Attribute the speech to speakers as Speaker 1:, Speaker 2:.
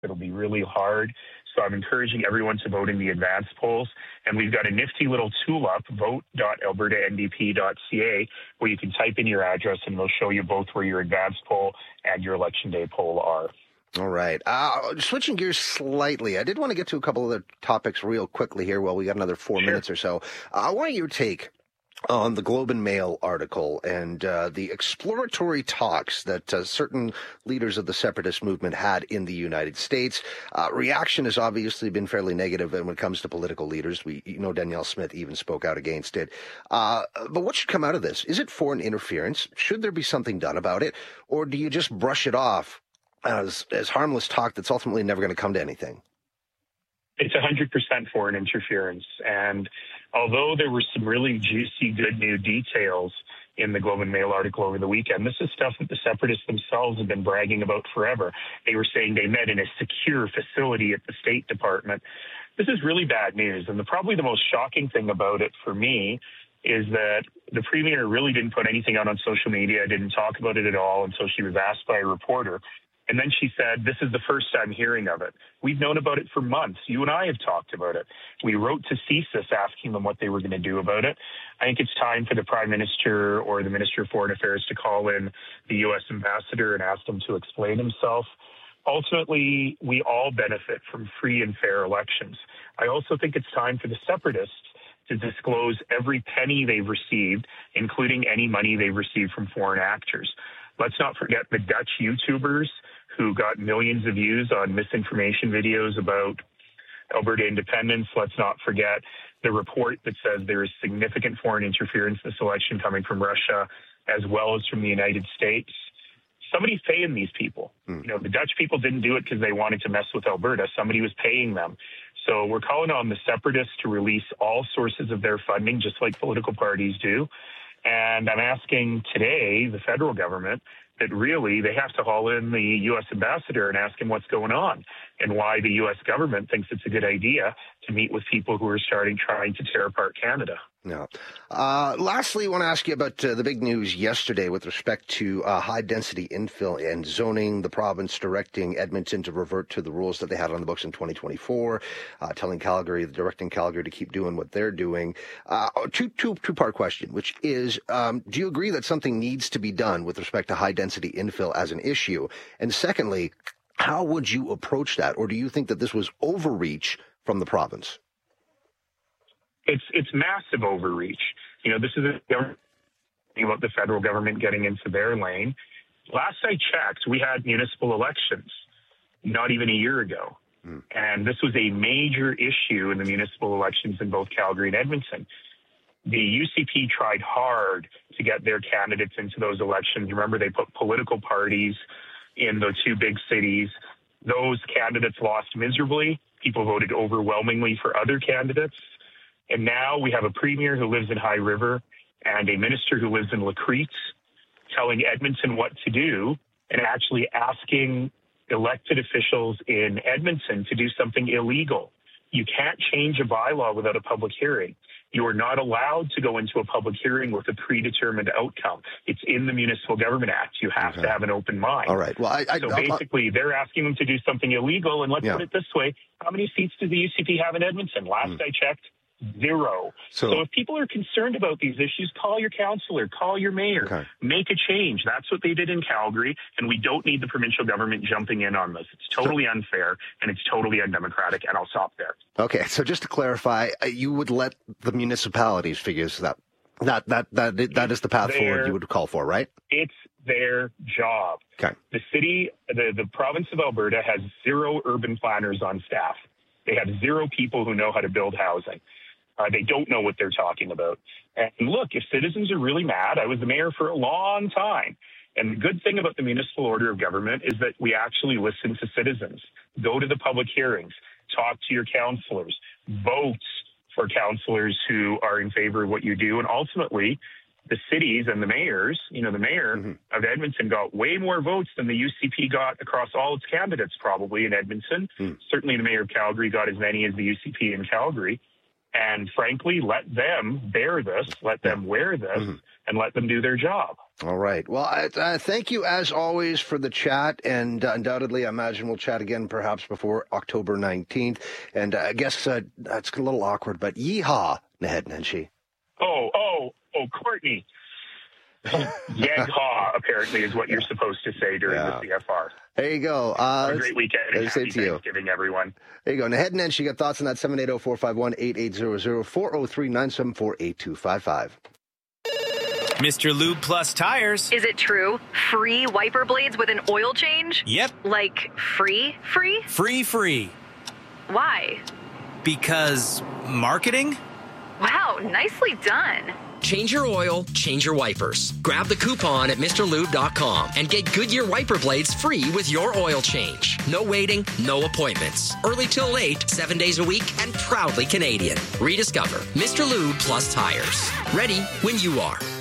Speaker 1: It'll be really hard. So I'm encouraging everyone to vote in the advance polls. And we've got a nifty little tool up, vote.albertandp.ca, where you can type in your address and it'll show you both where your advance poll and your election day poll are.
Speaker 2: All right. Switching gears slightly, I did want to get to a couple other topics real quickly here while we got another 4 minutes or so. I want your take on the Globe and Mail article and the exploratory talks that certain leaders of the separatist movement had in the United States. Reaction has obviously been fairly negative when it comes to political leaders. Danielle Smith even spoke out against it. But what should come out of this? Is it foreign interference? Should there be something done about it? Or do you just brush it off as harmless talk that's ultimately never going to come to anything?
Speaker 1: It's 100% foreign interference. And although there were some really juicy, good new details in the Globe and Mail article over the weekend, this is stuff that the separatists themselves have been bragging about forever. They were saying they met in a secure facility at the State Department. This is really bad news. And probably the most shocking thing about it for me is that the Premier really didn't put anything out on social media, didn't talk about it at all until she was asked by a reporter. And then she said, this is the first I'm hearing of it. We've known about it for months. You and I have talked about it. We wrote to CSIS asking them what they were going to do about it. I think it's time for the Prime Minister or the Minister of Foreign Affairs to call in the U.S. ambassador and ask him to explain himself. Ultimately, we all benefit from free and fair elections. I also think it's time for the separatists to disclose every penny they've received, including any money they've received from foreign actors. Let's not forget the Dutch YouTubers who got millions of views on misinformation videos about Alberta independence. Let's not forget the report that says there is significant foreign interference in this election coming from Russia as well as from the United States. Somebody's paying these people. The Dutch people didn't do it because they wanted to mess with Alberta. Somebody was paying them. So we're calling on the separatists to release all sources of their funding, just like political parties do. And I'm asking today the federal government that really they have to haul in the U.S. ambassador and ask him what's going on and why the U.S. government thinks it's a good idea to meet with people who are trying to tear apart Canada.
Speaker 2: No. Lastly, I want to ask you about the big news yesterday with respect to high-density infill and zoning, the province directing Edmonton to revert to the rules that they had on the books in 2024, directing Calgary to keep doing what they're doing. Two-part question, which is, do you agree that something needs to be done with respect to high-density infill as an issue? And secondly, how would you approach that? Or do you think that this was overreach from the province?
Speaker 1: It's massive overreach. This is about the federal government getting into their lane. Last I checked, we had municipal elections not even a year ago. And this was a major issue in the municipal elections in both Calgary and Edmonton. The UCP tried hard to get their candidates into those elections. Remember, they put political parties in the two big cities. Those candidates lost miserably. People voted overwhelmingly for other candidates. And now we have a premier who lives in High River and a minister who lives in Lacrete telling Edmonton what to do and actually asking elected officials in Edmonton to do something illegal. You can't change a bylaw without a public hearing. You are not allowed to go into a public hearing with a predetermined outcome. It's in the Municipal Government Act. You have to have an open mind.
Speaker 2: All right. Well,
Speaker 1: basically, they're asking them to do something illegal. And let's put it this way. How many seats does the UCP have in Edmonton? Last I checked, 0. So if people are concerned about these issues, call your councillor, call your mayor, make a change. That's what they did in Calgary, and we don't need the provincial government jumping in on this. It's totally unfair, and it's totally undemocratic, and I'll stop there.
Speaker 2: Okay, so just to clarify, you would let the municipalities figure this out. That is the path forward you would call for, right?
Speaker 1: It's their job.
Speaker 2: Okay.
Speaker 1: The city, the province of Alberta has 0 urban planners on staff. They have 0 people who know how to build housing. They don't know what they're talking about. And look, if citizens are really mad, I was the mayor for a long time. And the good thing about the municipal order of government is that we actually listen to citizens. Go to the public hearings, talk to your councillors, vote for councillors who are in favor of what you do. And ultimately, the cities and the mayors, the mayor of Edmonton got way more votes than the UCP got across all its candidates probably in Edmonton. Certainly the mayor of Calgary got as many as the UCP in Calgary. And frankly, let them bear this, let them wear this, and let them do their job.
Speaker 2: All right. Well, I thank you as always for the chat, and undoubtedly, I imagine we'll chat again perhaps before October 19th. And I guess that's a little awkward, but yeehaw, Naheed Nenshi.
Speaker 1: Oh, Courtney. Yeg-haw, apparently, is what you're supposed to say during the CFR.
Speaker 2: There you go.
Speaker 1: Have a great weekend. And happy Thanksgiving, everyone.
Speaker 2: There you go. Naheed Nenshi, you got thoughts on that? 780-451-8800, 403-974-8255.
Speaker 3: Mr. Lube Plus Tires.
Speaker 4: Is it true? Free wiper blades with an oil change?
Speaker 3: Yep.
Speaker 4: Like free?
Speaker 3: Free.
Speaker 4: Why?
Speaker 3: Because marketing?
Speaker 4: Wow, nicely done.
Speaker 5: Change your oil, change your wipers. Grab the coupon at MrLube.com and get Goodyear wiper blades free with your oil change. No waiting, no appointments. Early till late, 7 days a week, and proudly Canadian. Rediscover Mr. Lube Plus Tires. Ready when you are.